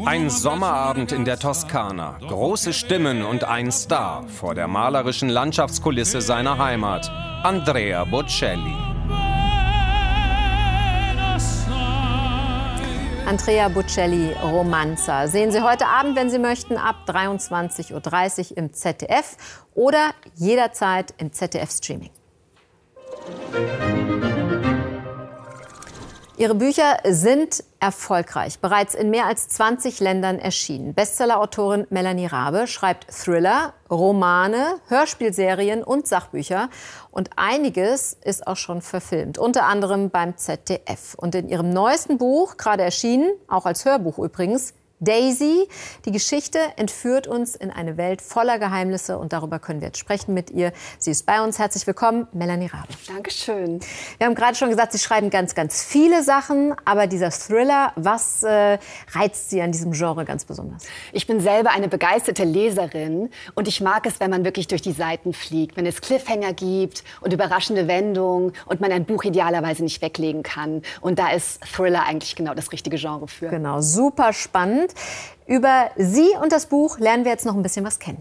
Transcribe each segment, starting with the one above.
Ein Sommerabend in der Toskana, große Stimmen und ein Star vor der malerischen Landschaftskulisse seiner Heimat, Andrea Bocelli. Andrea Bocelli, Romanza. Sehen Sie heute Abend, wenn Sie möchten, ab 23:30 Uhr im ZDF oder jederzeit im ZDF-Streaming. Ihre Bücher sind erfolgreich, bereits in mehr als 20 Ländern erschienen. Bestsellerautorin Melanie Rabe schreibt Thriller, Romane, Hörspielserien und Sachbücher. Und einiges ist auch schon verfilmt, unter anderem beim ZDF. Und in ihrem neuesten Buch, gerade erschienen, auch als Hörbuch übrigens, Daisy. Die Geschichte entführt uns in eine Welt voller Geheimnisse und darüber können wir jetzt sprechen mit ihr. Sie ist bei uns. Herzlich willkommen, Melanie Rabe. Dankeschön. Wir haben gerade schon gesagt, Sie schreiben ganz, ganz viele Sachen, aber dieser Thriller, was reizt Sie an diesem Genre ganz besonders? Ich bin selber eine begeisterte Leserin und ich mag es, wenn man wirklich durch die Seiten fliegt, wenn es Cliffhanger gibt und überraschende Wendungen und man ein Buch idealerweise nicht weglegen kann. Und da ist Thriller eigentlich genau das richtige Genre für. Genau, super spannend. Über Sie und das Buch lernen wir jetzt noch ein bisschen was kennen.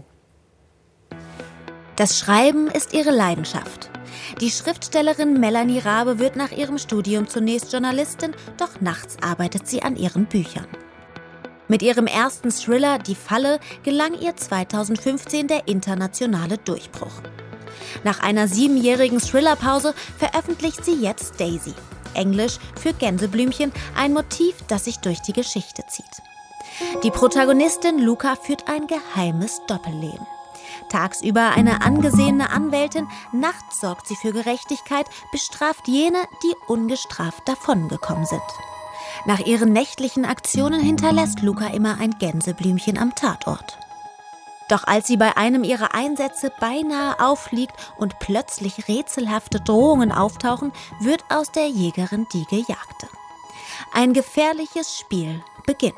Das Schreiben ist ihre Leidenschaft. Die Schriftstellerin Melanie Rabe wird nach ihrem Studium zunächst Journalistin, doch nachts arbeitet sie an ihren Büchern. Mit ihrem ersten Thriller Die Falle gelang ihr 2015 der internationale Durchbruch. Nach einer 7-jährigen Thrillerpause veröffentlicht sie jetzt Daisy. Englisch für Gänseblümchen, ein Motiv, das sich durch die Geschichte zieht. Die Protagonistin Luca führt ein geheimes Doppelleben. Tagsüber eine angesehene Anwältin, nachts sorgt sie für Gerechtigkeit, bestraft jene, die ungestraft davongekommen sind. Nach ihren nächtlichen Aktionen hinterlässt Luca immer ein Gänseblümchen am Tatort. Doch als sie bei einem ihrer Einsätze beinahe auffliegt und plötzlich rätselhafte Drohungen auftauchen, wird aus der Jägerin die Gejagte. Ein gefährliches Spiel beginnt.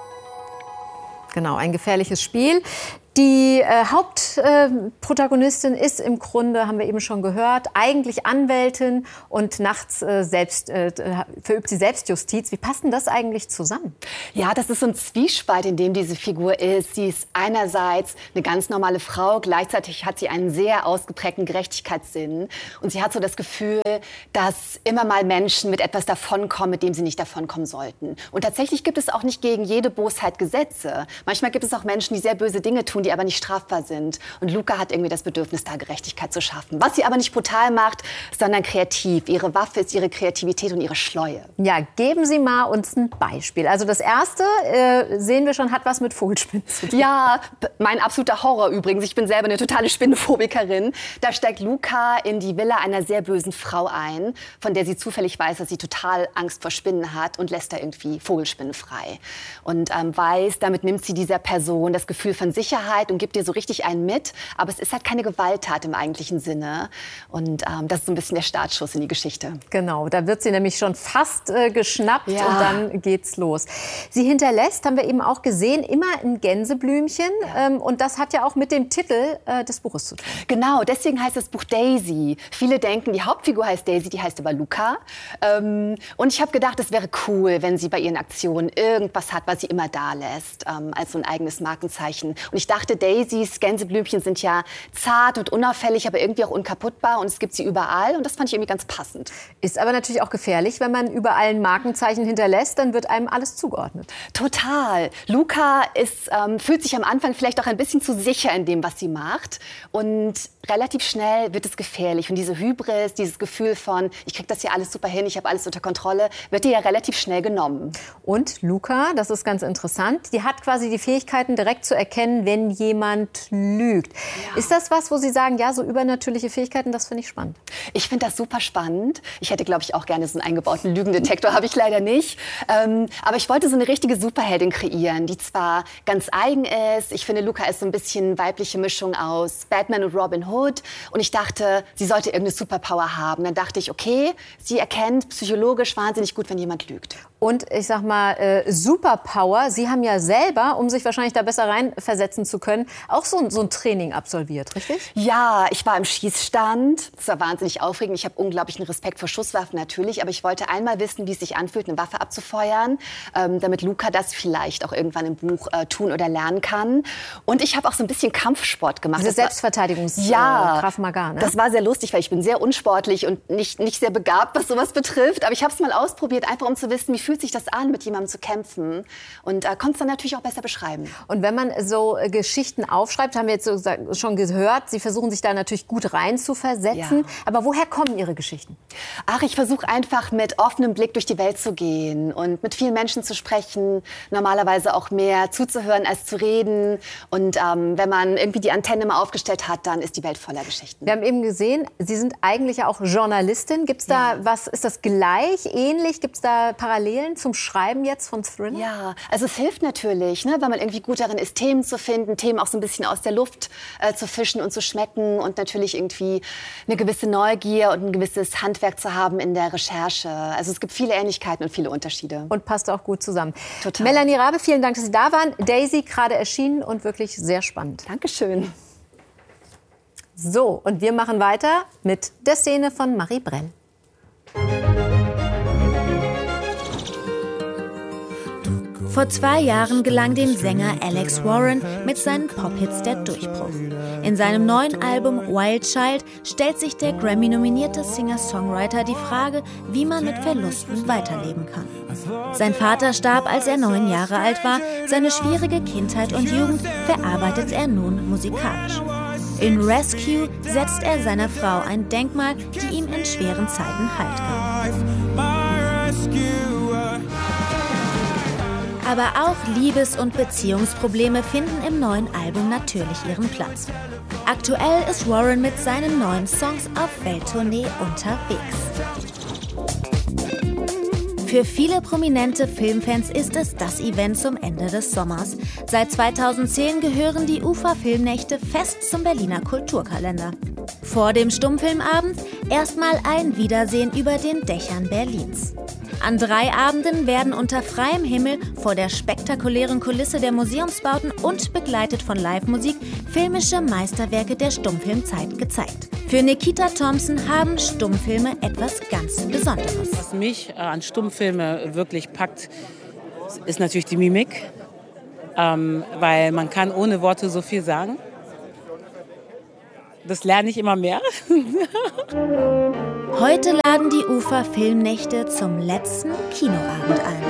Genau, ein gefährliches Spiel. Die Hauptprotagonistin ist im Grunde, haben wir eben schon gehört, eigentlich Anwältin und nachts verübt sie Selbstjustiz. Wie passt denn das eigentlich zusammen? Ja, das ist so ein Zwiespalt, in dem diese Figur ist. Sie ist einerseits eine ganz normale Frau, gleichzeitig hat sie einen sehr ausgeprägten Gerechtigkeitssinn. Und sie hat so das Gefühl, dass immer mal Menschen mit etwas davonkommen, mit dem sie nicht davonkommen sollten. Und tatsächlich gibt es auch nicht gegen jede Bosheit Gesetze. Manchmal gibt es auch Menschen, die sehr böse Dinge tun, die aber nicht strafbar sind. Und Luca hat irgendwie das Bedürfnis, da Gerechtigkeit zu schaffen. Was sie aber nicht brutal macht, sondern kreativ. Ihre Waffe ist ihre Kreativität und ihre Schleue. Ja, geben Sie mal uns ein Beispiel. Also das erste, sehen wir schon, hat was mit Vogelspinnen zu tun. Ja, mein absoluter Horror übrigens. Ich bin selber eine totale Spinnenphobikerin. Da steigt Luca in die Villa einer sehr bösen Frau ein, von der sie zufällig weiß, dass sie total Angst vor Spinnen hat und lässt da irgendwie Vogelspinnen frei. Und weiß, damit nimmt sie dieser Person das Gefühl von Sicherheit und gibt dir so richtig einen mit. Aber es ist halt keine Gewalttat im eigentlichen Sinne. Und das ist so ein bisschen der Startschuss in die Geschichte. Genau, da wird sie nämlich schon fast geschnappt Ja. und dann geht's los. Sie hinterlässt, haben wir eben auch gesehen, immer ein Gänseblümchen. Ja. Und das hat ja auch mit dem Titel des Buches zu tun. Genau, deswegen heißt das Buch Daisy. Viele denken, die Hauptfigur heißt Daisy, die heißt aber Luca. Und ich habe gedacht, es wäre cool, wenn sie bei ihren Aktionen irgendwas hat, was sie immer da lässt, als so ein eigenes Markenzeichen. Und ich dachte, Daisys Gänseblümchen sind ja zart und unauffällig, aber irgendwie auch unkaputtbar. Und es gibt sie überall. Und das fand ich irgendwie ganz passend. Ist aber natürlich auch gefährlich, wenn man überall ein Markenzeichen hinterlässt, dann wird einem alles zugeordnet. Total. Luca fühlt sich am Anfang vielleicht auch ein bisschen zu sicher in dem, was sie macht. Und relativ schnell wird es gefährlich. Und diese Hybris, dieses Gefühl von, ich kriege das hier alles super hin, ich habe alles unter Kontrolle, wird ihr ja relativ schnell genommen. Und Luca, das ist ganz interessant, die hat quasi die Fähigkeiten, direkt zu erkennen, wenn jemand lügt. Ja. Ist das was, wo Sie sagen, ja, so übernatürliche Fähigkeiten, das finde ich spannend? Ich finde das super spannend. Ich hätte, glaube ich, auch gerne so einen eingebauten Lügendetektor, habe ich leider nicht. Aber ich wollte so eine richtige Superheldin kreieren, die zwar ganz eigen ist. Ich finde, Luca ist so ein bisschen weibliche Mischung aus Batman und Robin Hood. Und ich dachte, sie sollte irgendeine Superpower haben. Dann dachte ich, okay, sie erkennt psychologisch wahnsinnig gut, wenn jemand lügt. Und ich sag mal, Superpower, Sie haben ja selber, um sich wahrscheinlich da besser reinversetzen zu können, auch so ein Training absolviert, richtig? Ja, ich war im Schießstand. Das war wahnsinnig aufregend. Ich habe unglaublichen Respekt vor Schusswaffen natürlich, aber ich wollte einmal wissen, wie es sich anfühlt, eine Waffe abzufeuern, damit Luca das vielleicht auch irgendwann im Buch tun oder lernen kann. Und ich habe auch so ein bisschen Kampfsport gemacht. Diese Selbstverteidigungs Krav Maga, ne? Das war sehr lustig, weil ich bin sehr unsportlich und nicht sehr begabt, was sowas betrifft. Aber ich habe es mal ausprobiert, einfach um zu wissen, wie fühlt sich das an, mit jemandem zu kämpfen. Und konnte es dann natürlich auch besser beschreiben. Und wenn man so Geschichten aufschreibt, haben wir jetzt schon gehört, Sie versuchen sich da natürlich gut rein zu versetzen. Ja. Aber woher kommen Ihre Geschichten? Ach, ich versuche einfach mit offenem Blick durch die Welt zu gehen und mit vielen Menschen zu sprechen. Normalerweise auch mehr zuzuhören als zu reden. Und wenn man irgendwie die Antenne mal aufgestellt hat, dann ist die Welt voller Geschichten. Wir haben eben gesehen, Sie sind eigentlich ja auch Journalistin. Gibt's da was, ist das gleich, ähnlich? Gibt es da Parallelen zum Schreiben jetzt von Thriller? Ja, also es hilft natürlich, ne, weil man irgendwie gut darin ist, Themen zu finden, Themen auch so ein bisschen aus der Luft zu fischen und zu schmecken und natürlich irgendwie eine gewisse Neugier und ein gewisses Handwerk zu haben in der Recherche. Also es gibt viele Ähnlichkeiten und viele Unterschiede. Und passt auch gut zusammen. Total. Melanie Rabe, vielen Dank, dass Sie da waren. Daisy, gerade erschienen und wirklich sehr spannend. Dankeschön. So, und wir machen weiter mit der Szene von Marie Brell. Vor 2 Jahren gelang dem Sänger Alex Warren mit seinen Pop-Hits der Durchbruch. In seinem neuen Album Wild Child stellt sich der Grammy-nominierte Singer-Songwriter die Frage, wie man mit Verlusten weiterleben kann. Sein Vater starb, als er 9 Jahre alt war. Seine schwierige Kindheit und Jugend verarbeitet er nun musikalisch. In Rescue setzt er seiner Frau ein Denkmal, die ihm in schweren Zeiten Halt gab. Aber auch Liebes- und Beziehungsprobleme finden im neuen Album natürlich ihren Platz. Aktuell ist Warren mit seinen neuen Songs auf Welttournee unterwegs. Für viele prominente Filmfans ist es das Event zum Ende des Sommers. Seit 2010 gehören die UFA-Filmnächte fest zum Berliner Kulturkalender. Vor dem Stummfilmabend erstmal ein Wiedersehen über den Dächern Berlins. An 3 Abenden werden unter freiem Himmel vor der spektakulären Kulisse der Museumsbauten und begleitet von Live-Musik filmische Meisterwerke der Stummfilmzeit gezeigt. Für Nikita Thompson haben Stummfilme etwas ganz Besonderes. Was mich an Stummfilme wirklich packt, ist natürlich die Mimik, weil man kann ohne Worte so viel sagen. Das lerne ich immer mehr. Heute laden die UFA-Filmnächte zum letzten Kinoabend ein.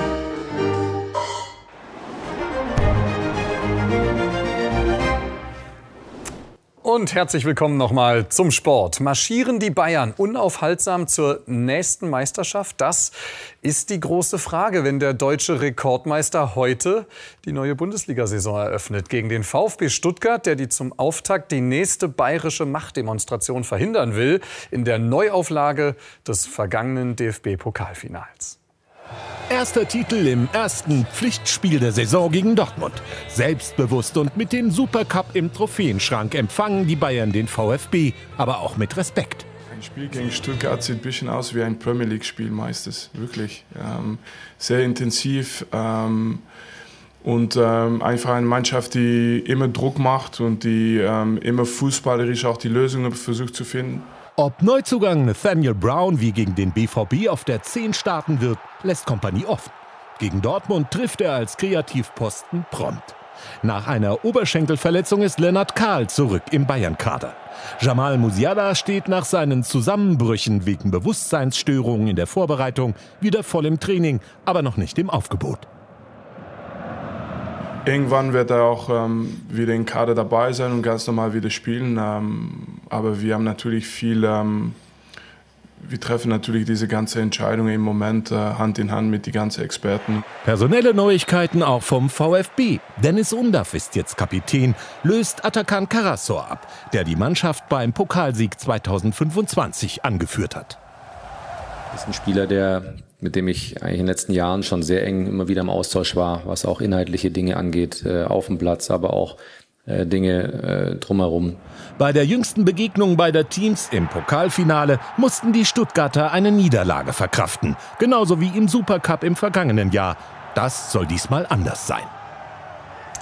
Und herzlich willkommen nochmal zum Sport. Marschieren die Bayern unaufhaltsam zur nächsten Meisterschaft? Das ist die große Frage, wenn der deutsche Rekordmeister heute die neue Bundesliga-Saison eröffnet. Gegen den VfB Stuttgart, der zum Auftakt die nächste bayerische Machtdemonstration verhindern will, in der Neuauflage des vergangenen DFB-Pokalfinals. Erster Titel im ersten Pflichtspiel der Saison gegen Dortmund. Selbstbewusst und mit dem Supercup im Trophäenschrank empfangen die Bayern den VfB, aber auch mit Respekt. Ein Spiel gegen Stuttgart sieht ein bisschen aus wie ein Premier League-Spiel meistens, wirklich. Sehr intensiv und einfach eine Mannschaft, die immer Druck macht und die immer fußballerisch auch die Lösungen versucht zu finden. Ob Neuzugang Nathaniel Brown wie gegen den BVB auf der 10 starten wird, lässt Kompanie offen. Gegen Dortmund trifft er als Kreativposten prompt. Nach einer Oberschenkelverletzung ist Lennart Kahl zurück im Bayern-Kader. Jamal Musiala steht nach seinen Zusammenbrüchen wegen Bewusstseinsstörungen in der Vorbereitung wieder voll im Training, aber noch nicht im Aufgebot. Irgendwann wird er auch wieder im Kader dabei sein und ganz normal wieder spielen. Aber wir haben natürlich wir treffen natürlich diese ganze Entscheidung im Moment Hand in Hand mit den ganzen Experten. Personelle Neuigkeiten auch vom VfB. Dennis Undaff ist jetzt Kapitän, löst Atakan Karasor ab, der die Mannschaft beim Pokalsieg 2025 angeführt hat. Das ist ein Spieler, mit dem ich eigentlich in den letzten Jahren schon sehr eng immer wieder im Austausch war, was auch inhaltliche Dinge angeht, auf dem Platz, aber auch Dinge drumherum. Bei der jüngsten Begegnung beider Teams im Pokalfinale mussten die Stuttgarter eine Niederlage verkraften. Genauso wie im Supercup im vergangenen Jahr. Das soll diesmal anders sein.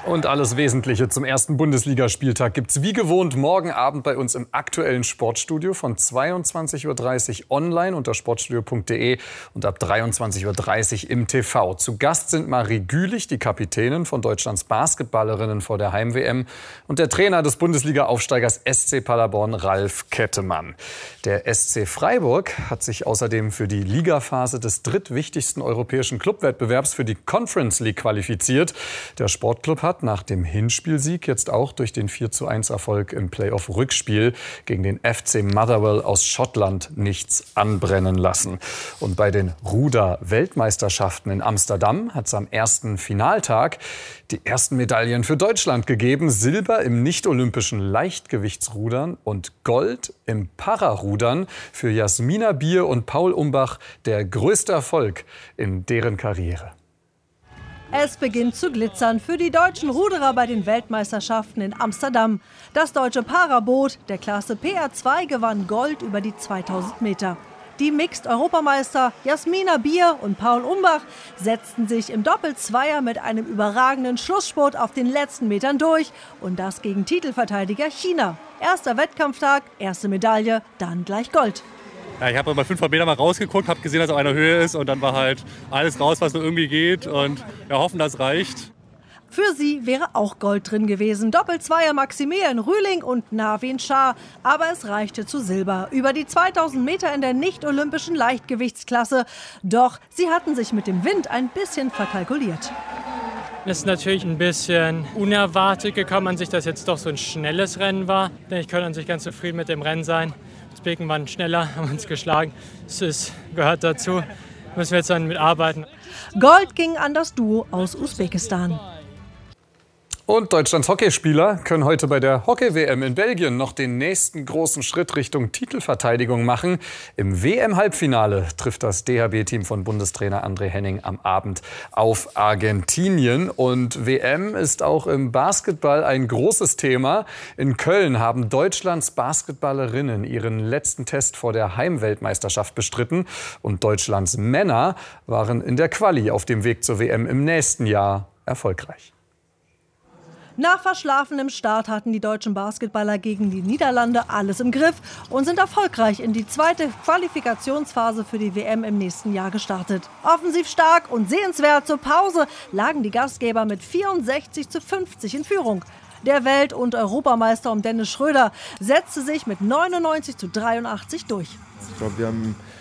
Und alles Wesentliche zum ersten Bundesligaspieltag gibt's wie gewohnt morgen Abend bei uns im aktuellen Sportstudio von 22:30 Uhr online unter sportstudio.de und ab 23:30 Uhr im TV. Zu Gast sind Marie Gülich, die Kapitänin von Deutschlands Basketballerinnen vor der Heim-WM, und der Trainer des Bundesliga-Aufsteigers SC Paderborn, Ralf Kettemann. Der SC Freiburg hat sich außerdem für die Ligaphase des drittwichtigsten europäischen Clubwettbewerbs für die Conference League qualifiziert. Der Sportclub hat nach dem Hinspielsieg jetzt auch durch den 4:1 Erfolg im Playoff-Rückspiel gegen den FC Motherwell aus Schottland nichts anbrennen lassen. Und bei den Ruder-Weltmeisterschaften in Amsterdam hat es am ersten Finaltag die ersten Medaillen für Deutschland gegeben. Silber im nicht-olympischen Leichtgewichtsrudern und Gold im Pararudern für Jasmina Bier und Paul Umbach, der größte Erfolg in deren Karriere. Es beginnt zu glitzern für die deutschen Ruderer bei den Weltmeisterschaften in Amsterdam. Das deutsche Paraboot der Klasse PR2 gewann Gold über die 2000 Meter. Die Mixed-Europameister Jasmina Bier und Paul Umbach setzten sich im Doppelzweier mit einem überragenden Schlussspurt auf den letzten Metern durch. Und das gegen Titelverteidiger China. Erster Wettkampftag, erste Medaille, dann gleich Gold. Ja, ich habe bei 500 Meter mal rausgeguckt, habe gesehen, dass er auf einer Höhe ist. Und dann war halt alles raus, was nur irgendwie geht. Und wir hoffen, das reicht. Für sie wäre auch Gold drin gewesen. Doppelzweier Maximilian Rühling und Navin Shah. Aber es reichte zu Silber. Über die 2000 Meter in der nicht-olympischen Leichtgewichtsklasse. Doch sie hatten sich mit dem Wind ein bisschen verkalkuliert. Es ist natürlich ein bisschen unerwartet gekommen an sich, dass jetzt doch so ein schnelles Rennen war. Denn ich könnte an sich ganz zufrieden mit dem Rennen sein. Die Beken waren schneller, haben uns geschlagen. Es gehört dazu. Müssen wir jetzt dann mitarbeiten. Gold ging an das Duo aus Usbekistan. Und Deutschlands Hockeyspieler können heute bei der Hockey-WM in Belgien noch den nächsten großen Schritt Richtung Titelverteidigung machen. Im WM-Halbfinale trifft das DHB-Team von Bundestrainer André Henning am Abend auf Argentinien. Und WM ist auch im Basketball ein großes Thema. In Köln haben Deutschlands Basketballerinnen ihren letzten Test vor der Heimweltmeisterschaft bestritten. Und Deutschlands Männer waren in der Quali auf dem Weg zur WM im nächsten Jahr erfolgreich. Nach verschlafenem Start hatten die deutschen Basketballer gegen die Niederlande alles im Griff und sind erfolgreich in die zweite Qualifikationsphase für die WM im nächsten Jahr gestartet. Offensiv stark und sehenswert. Zur Pause lagen die Gastgeber mit 64:50 in Führung. Der Welt- und Europameister um Dennis Schröder setzte sich mit 99:83 durch. Ich glaube, wir haben